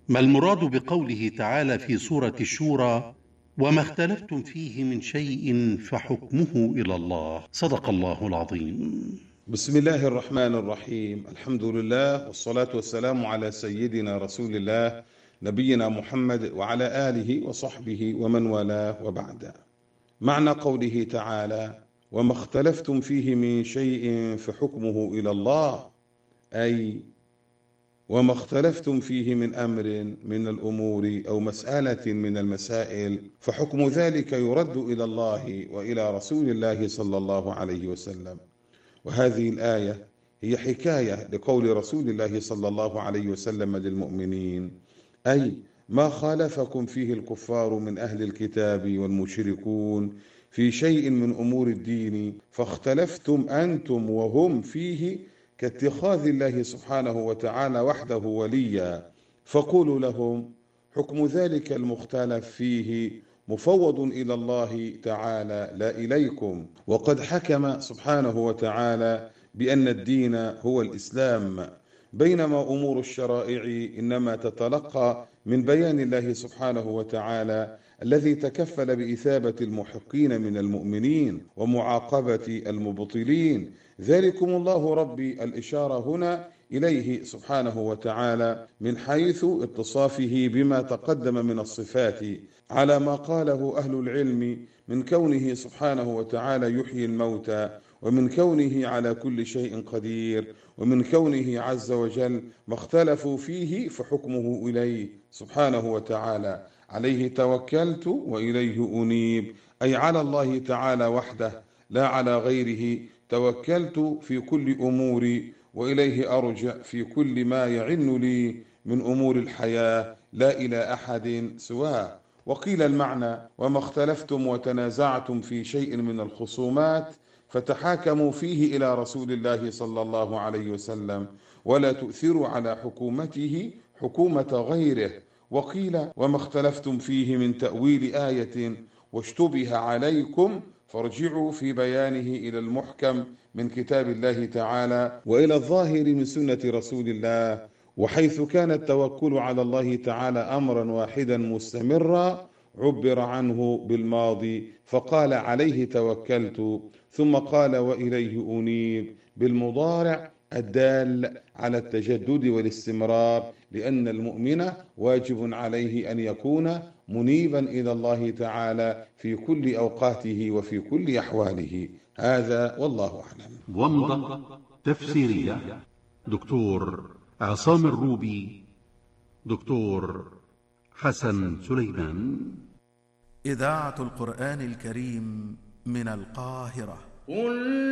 ما المراد بقوله تعالى في سورة الشورى: وما اختلفتم فيه من شيء فحكمه إلى الله؟ صدق الله العظيم. بسم الله الرحمن الرحيم. الحمد لله والصلاة والسلام على سيدنا رسول الله نبينا محمد وعلى آله وصحبه ومن والاه، وبعد. معنى قوله تعالى: وما اختلفتم فيه من شيء فحكمه إلى الله، أي وما اختلفتم فيه من أمر من الأمور أو مسألة من المسائل فحكم ذلك يرد إلى الله وإلى رسول الله صلى الله عليه وسلم. وهذه الآية هي حكاية لقول رسول الله صلى الله عليه وسلم للمؤمنين، أي ما خالفكم فيه الكفار من أهل الكتاب والمشركون في شيء من أمور الدين فاختلفتم أنتم وهم فيه، كاتخاذ الله سبحانه وتعالى وحده وليا، فقولوا لهم: حكم ذلك المختلف فيه مفوض إلى الله تعالى لا إليكم. وقد حكم سبحانه وتعالى بأن الدين هو الإسلام، بينما أمور الشرائع إنما تتلقى من بيان الله سبحانه وتعالى الذي تكفل بإثابة المحقين من المؤمنين ومعاقبة المبطلين. ذلكم الله ربي الإشارة هنا إليه سبحانه وتعالى من حيث اتصافه بما تقدم من الصفات، على ما قاله أهل العلم من كونه سبحانه وتعالى يحيي الموتى، ومن كونه على كل شيء قدير، ومن كونه عز وجل ما اختلفوا فيه فحكمه إليه سبحانه وتعالى. عليه توكلت وإليه أنيب، أي على الله تعالى وحده لا على غيره توكلت في كل أموري، وإليه أرجع في كل ما يعن لي من أمور الحياة، لا إلى أحد سواه. وقيل المعنى: وما اختلفتم وتنازعتم في شيء من الخصومات فتحاكموا فيه إلى رسول الله صلى الله عليه وسلم، ولا تؤثروا على حكومته حكومة غيره. وقيل: وما اختلفتم فيه من تأويل آية واشتبه عليكم فارجعوا في بيانه إلى المحكم من كتاب الله تعالى وإلى الظاهر من سنة رسول الله. وحيث كان التوكل على الله تعالى أمرا واحدا مستمرا عبر عنه بالماضي فقال: عليه توكلت، ثم قال: وإليه أنيب بالمضارع الدال على التجدد والاستمرار، لأن المؤمن واجب عليه أن يكون منيبا إلى الله تعالى في كل أوقاته وفي كل أحواله. هذا والله أعلم. ومضة تفسيرية: دكتور عصام الروبي، دكتور حسن سليمان. إذاعة القرآن الكريم من القاهرة.